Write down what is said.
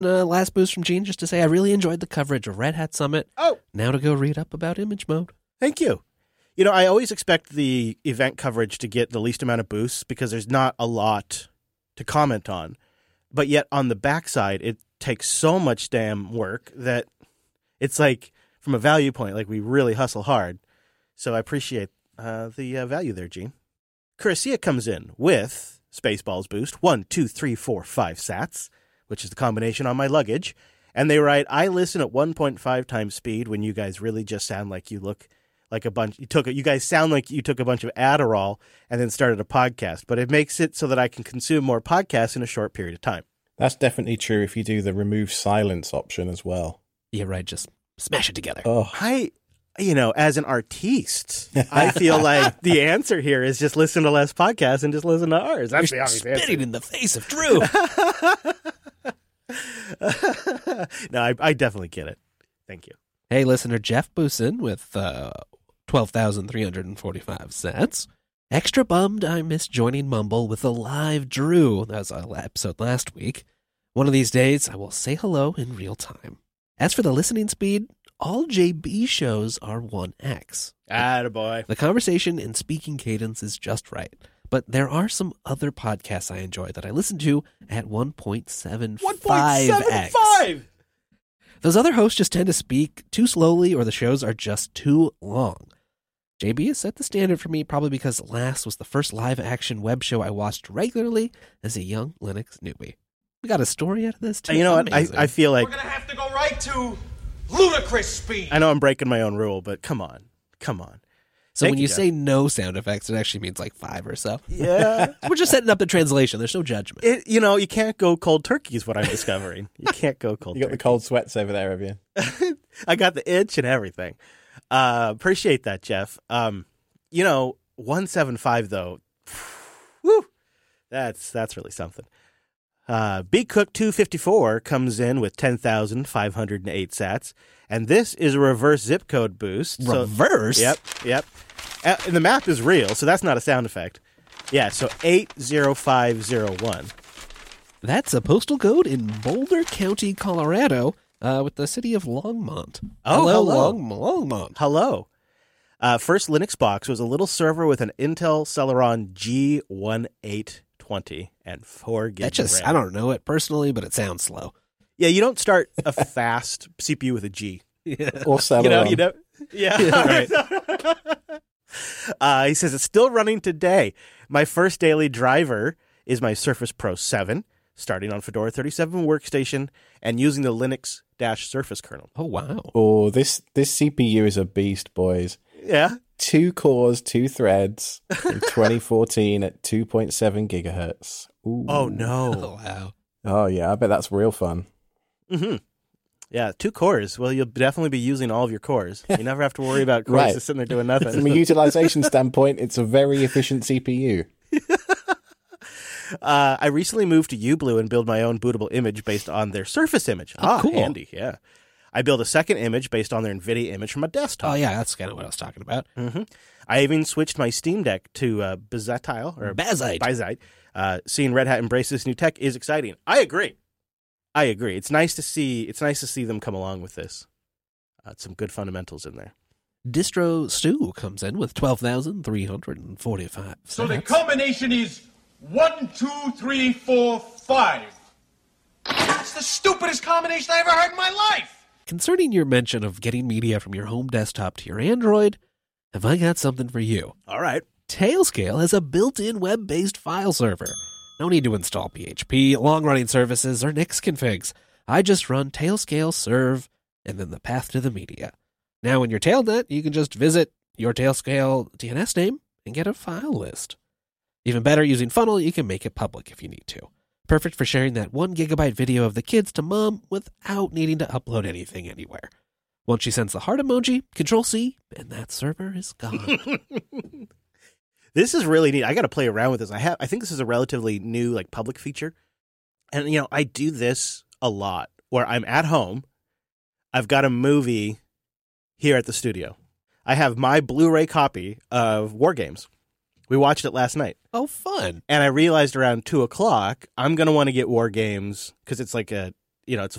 last boost from Gene just to say I really enjoyed the coverage of Red Hat Summit. Oh, now to go read up about Image Mode. thank you. You know, I always expect the event coverage to get the least amount of boosts because there's not a lot to comment on. But yet on the backside, it takes so much damn work that it's like, from a value point, like we really hustle hard. So I appreciate the value there, Gene. Curacia comes in with Spaceballs boost, 1, 2, 3, 4, 5 sats, which is the combination on my luggage. And they write, I listen at 1.5 times speed when you guys really just sound like you look like a bunch. You guys sound like you took a bunch of Adderall and then started a podcast, but it makes it so that I can consume more podcasts in a short period of time. That's definitely true if you do the remove silence option as well. Yeah, right. Just smash it together. Oh, As an artiste, I feel like the answer here is just listen to less podcasts and just listen to ours. That's You're the obvious answer. spitting in the face of Drew. No, I definitely get it. Thank you. Hey, listener Jeff Boosin with 12,345 sats. Extra bummed I missed joining Mumble with a live Drew. That was our episode last week. One of these days, I will say hello in real time. As for the listening speed, all JB shows are 1x. Attaboy. The conversation and speaking cadence is just right. But there are some other podcasts I enjoy that I listen to at 1.75x. 1.75! Those other hosts just tend to speak too slowly or the shows are just too long. JB has set the standard for me probably because Last was the first live-action web show I watched regularly as a young Linux newbie. We got a story out of this, too. You know what? Amazing. I feel like... We're going to have to go right to ludicrous speed. I know I'm breaking my own rule, but come on. Come on. So Thank when you, you Jeff. say no sound effects, it actually means like 5 or so. Yeah. We're just setting up the translation. There's no judgment. You can't go cold turkey is what I'm discovering. You can't go cold you got turkey. the cold sweats over there, have you? I got the itch and everything. Appreciate that, Jeff. 175 though. Woo. That's really something. Big Cook 254 comes in with 10,508 sats, and this is a reverse zip code boost. Reverse? So, yep. And the map is real, so that's not a sound effect. Yeah, so 80501. That's a postal code in Boulder County, Colorado, with the city of Longmont. Oh, hello. Longmont. Hello. First Linux box was a little server with an Intel Celeron G1820 and 4 gigs That just, of RAM. I don't know it personally, but it sounds slow. Yeah, you don't start a fast CPU with a G. Yeah. Or Celeron. You know? Yeah. Right. He says, it's still running today. My first daily driver is my Surface Pro 7, starting on Fedora 37 workstation and using the Linux-Surface kernel. Oh, wow. Oh, this CPU is a beast, boys. Yeah. 2 cores, 2 threads in 2014 at 2.7 gigahertz. Ooh. Oh, no. Oh, wow. Oh, yeah, I bet that's real fun. Mm-hmm. Yeah, 2 cores. Well, you'll definitely be using all of your cores. You never have to worry about cores Right. just sitting there doing nothing. From a utilization standpoint, it's a very efficient CPU. I recently moved to Ublue and built my own bootable image based on their Surface image. cool. Handy, yeah. I built a second image based on their NVIDIA image from a desktop. Oh, yeah, that's kind of what I was talking about. Mm-hmm. I even switched my Steam Deck to Bazatile or Bazite. Seeing Red Hat embrace this new tech is exciting. I agree. It's nice to see them come along with this. Some good fundamentals in there. Distro Stew comes in with 12,345. So the sats. combination is 1, 2, 3, 4, 5. That's the stupidest combination I ever heard in my life. Concerning your mention of getting media from your home desktop to your Android, have I got something for you? All right. Tailscale has a built-in web-based file server. No need to install PHP, long-running services, or Nix configs. I just run Tailscale serve and then the path to the media. Now in your Tailnet, you can just visit your Tailscale DNS name and get a file list. Even better, using Funnel, you can make it public if you need to. Perfect for sharing that 1 gigabyte video of the kids to mom without needing to upload anything anywhere. Once she sends the heart emoji, Control-C, and that server is gone. This is really neat. I got to play around with this. I think this is a relatively new public feature. And I do this a lot where I'm at home. I've got a movie here at the studio. I have my Blu-ray copy of War Games. We watched it last night. Oh, fun. And I realized around 2:00, I'm going to want to get War Games because it's like a you know, it's